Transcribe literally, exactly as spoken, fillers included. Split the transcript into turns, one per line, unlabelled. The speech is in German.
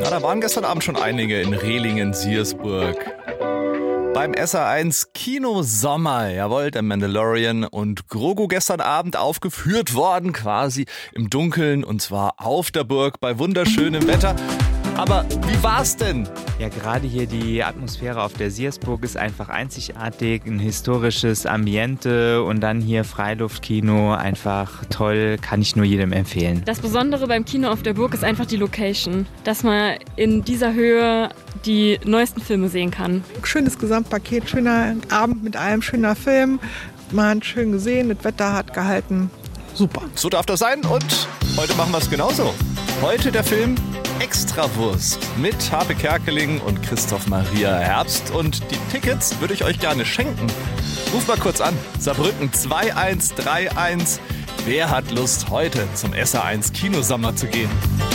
Ja, da waren gestern Abend schon einige in Rehlingen-Siersburg. Beim S R eins Kino Sommer, jawohl, der Mandalorian und Grogu gestern Abend aufgeführt worden, quasi im Dunkeln, und zwar auf der Burg bei wunderschönem Wetter. Aber wie war's denn?
Ja, gerade hier die Atmosphäre auf der Siersburg ist einfach einzigartig, ein historisches Ambiente und dann hier Freiluftkino, einfach toll, kann ich nur jedem empfehlen.
Das Besondere beim Kino auf der Burg ist einfach die Location, dass man in dieser Höhe die neuesten Filme sehen kann.
Schönes Gesamtpaket, schöner Abend mit allem, schöner Film, man hat schön gesehen, das Wetter hat gehalten, super.
So darf das sein und heute machen wir es genauso. Heute der Film Extrawurst mit Harpe Kerkeling und Christoph Maria Herbst. Und die Tickets würde ich euch gerne schenken. Ruf mal kurz an. Saarbrücken zwei eins drei eins. Wer hat Lust, heute zum S R eins Kinosommer zu gehen?